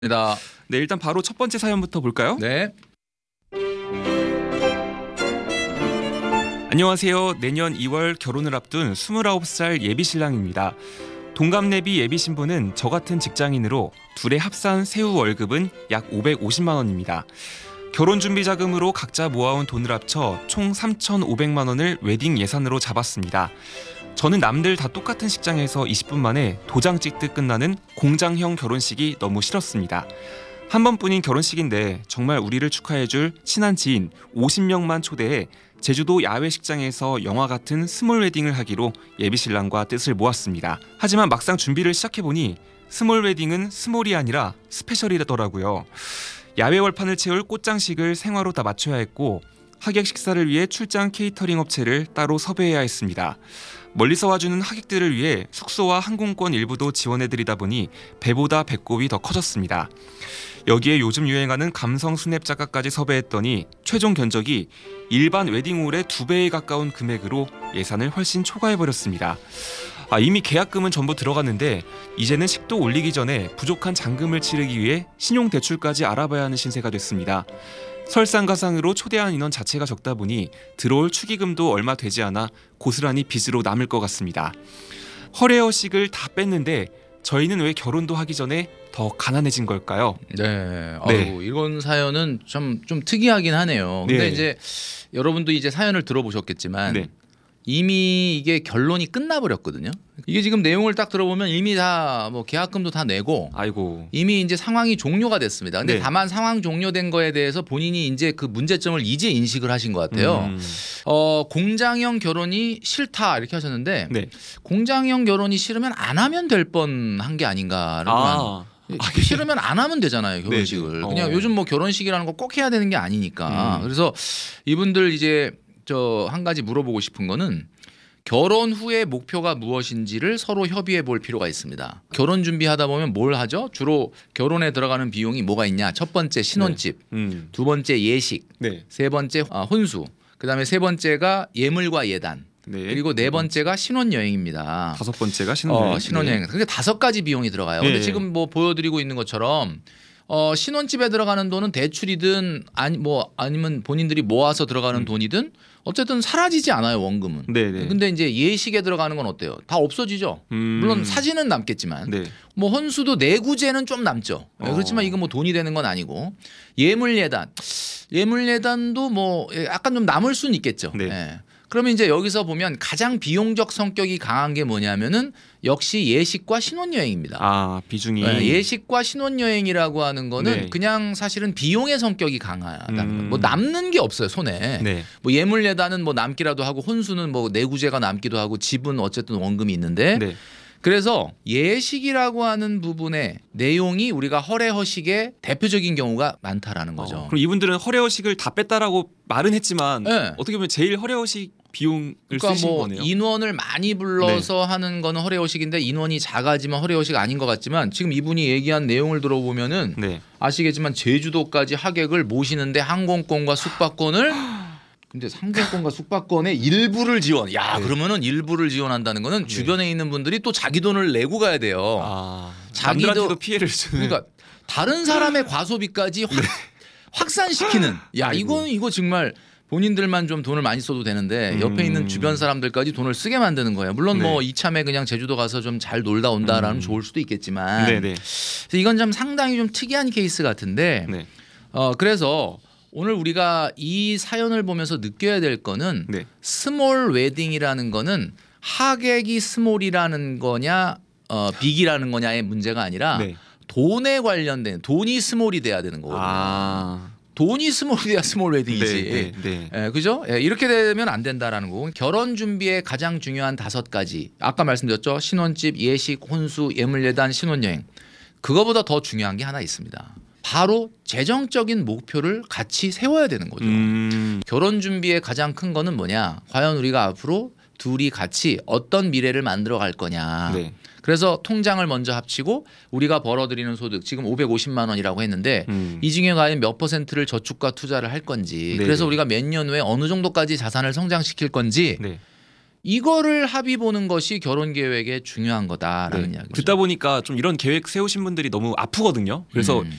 네, 일단 바로 첫 번째 사연부터 볼까요? 네. 안녕하세요. 내년 2월 결혼을 앞둔 29살 예비신랑입니다. 동갑내비 예비신부는 저 같은 직장인으로 둘의 합산 세후 월급은 약 550만 원입니다. 결혼준비 자금으로 각자 모아온 돈을 합쳐 총 3,500만 원을 웨딩 예산으로 잡았습니다. 저는 남들 다 똑같은 식장에서 20분 만에 도장 찍듯 끝나는 공장형 결혼식이 너무 싫었습니다. 한 번뿐인 결혼식인데 정말 우리를 축하해줄 친한 지인 50명만 초대해 제주도 야외 식장에서 영화 같은 스몰 웨딩을 하기로 예비신랑과 뜻을 모았습니다. 하지만 막상 준비를 시작해보니 스몰 웨딩은 스몰이 아니라 스페셜이더라고요. 야외 월판을 채울 꽃장식을 생화로 다 맞춰야 했고 하객 식사를 위해 출장 케이터링 업체를 따로 섭외해야 했습니다. 멀리서 와주는 하객들을 위해 숙소와 항공권 일부도 지원해드리다 보니 배보다 배꼽이 더 커졌습니다. 여기에 요즘 유행하는 감성 스냅 작가까지 섭외했더니 최종 견적이 일반 웨딩홀의 2배에 가까운 금액으로 예산을 훨씬 초과해버렸습니다. 이미 계약금은 전부 들어갔는데 이제는 식도 올리기 전에 부족한 잔금을 치르기 위해 신용대출까지 알아봐야 하는 신세가 됐습니다. 설상가상으로 초대한 인원 자체가 적다 보니 들어올 축의금도 얼마 되지 않아 고스란히 빚으로 남을 것 같습니다. 허례허식을 다 뺐는데 저희는 왜 결혼도 하기 전에 더 가난해진 걸까요? 네. 아이고, 이건 사연은 좀 특이하긴 하네요. 근데 네. 이제 여러분도 이제 사연을 들어보셨겠지만 네. 이미 이게 결론이 끝나버렸거든요. 이게 지금 내용을 딱 들어보면 이미 다 뭐 계약금도 다 내고 아이고. 이미 이제 상황이 종료가 됐습니다. 근데 네. 다만 상황 종료된 거에 대해서 본인이 이제 그 문제점을 이제 인식을 하신 것 같아요. 공장형 결혼이 싫다 이렇게 하셨는데 네. 공장형 결혼이 싫으면 안 하면 될 뻔한 게 아닌가라는 싫으면 안 하면 되잖아요, 결혼식을. 네네. 그냥 요즘 뭐 결혼식이라는 거 꼭 해야 되는 게 아니니까. 그래서 이분들 이제 저 한 가지 물어보고 싶은 거는 결혼 후의 목표가 무엇인지를 서로 협의해 볼 필요가 있습니다. 결혼 준비하다 보면 뭘 하죠? 주로 결혼에 들어가는 비용이 뭐가 있냐? 첫 번째 신혼집, 두 번째 예식, 네. 세 번째 혼수, 그다음에 세 번째가 예물과 예단. 네. 그리고 네 번째가 신혼여행입니다. 다섯 번째가 신혼여행. 신혼여행. 그게 5가지 비용이 들어가요. 근데 네. 지금 뭐 보여드리고 있는 것처럼 신혼집에 들어가는 돈은 대출이든 아니면 본인들이 모아서 들어가는 돈이든 어쨌든 사라지지 않아요, 원금은. 네네. 근데 이제 예식에 들어가는 건 어때요? 다 없어지죠. 물론 사진은 남겠지만 네. 뭐 혼수도 내구재는 좀 남죠. 그렇지만 이거 뭐 돈이 되는 건 아니고 예물예단도 뭐 약간 좀 남을 수는 있겠죠. 네. 예. 그러면 이제 여기서 보면 가장 비용적 성격이 강한 게 뭐냐면은 역시 예식과 신혼여행입니다. 비중이. 예식과 신혼여행이라고 하는 거는 네. 그냥 사실은 비용의 성격이 강하다는 거예요. 뭐 남는 게 없어요, 손에. 네. 뭐 예물예단은 뭐 남기라도 하고 혼수는 뭐 내구재가 남기도 하고 집은 어쨌든 원금이 있는데 네. 그래서 예식이라고 하는 부분의 내용이 우리가 허례허식의 대표적인 경우가 많다라는 거죠. 그럼 이분들은 허례허식을 다 뺐다라고 말은 했지만 네. 어떻게 보면 제일 허례허식 비용을 그러니까 쓰신 뭐 거네요. 인원을 많이 불러서 하는 거는 허례허식인데 인원이 작아지면 허례허식 아닌 것 같지만 지금 이분이 얘기한 내용을 들어보면은 네. 아시겠지만 제주도까지 하객을 모시는데 항공권과 숙박권을 근데 항공권과 숙박권의 일부를 지원. 야, 그러면은 일부를 지원한다는 거는 주변에 있는 분들이 또 자기 돈을 내고 가야 돼요. 남들한테도 피해를 주는. 그러니까 다른 사람의 과소비까지 확산시키는. 야, 이거 정말 본인들만 좀 돈을 많이 써도 되는데 옆에 있는 주변 사람들까지 돈을 쓰게 만드는 거예요. 물론 뭐 이참에 그냥 제주도 가서 좀 잘 놀다 온다라는 좋을 수도 있겠지만 네네. 그래서 이건 좀 상당히 좀 특이한 케이스 같은데 네. 그래서 오늘 우리가 이 사연을 보면서 느껴야 될 거는 네. 스몰 웨딩이라는 거는 하객이 스몰이라는 거냐 빅이라는 거냐의 문제가 아니라 네. 돈에 관련된 돈이 스몰이 돼야 되는 거거든요. 돈이 스몰이 돼야 스몰 웨딩이지. 네. 그죠? 이렇게 되면 안 된다라는 거고 결혼 준비의 가장 중요한 5가지 아까 말씀드렸죠. 신혼집, 예식, 혼수, 예물예단, 신혼여행 그거보다 더 중요한 게 하나 있습니다. 바로 재정적인 목표를 같이 세워야 되는 거죠. 결혼 준비의 가장 큰 거는 뭐냐? 과연 우리가 앞으로 둘이 같이 어떤 미래를 만들어 갈 거냐. 네. 그래서 통장을 먼저 합치고 우리가 벌어들이는 소득 지금 550만 원이라고 했는데 이 중에 과연 몇 퍼센트를 저축과 투자를 할 건지 네네. 그래서 우리가 몇 년 후에 어느 정도까지 자산을 성장시킬 건지 네. 이거를 합의 보는 것이 결혼 계획에 중요한 거다라는 네. 이야기죠. 듣다 보니까 좀 이런 계획 세우신 분들이 너무 아프거든요. 그래서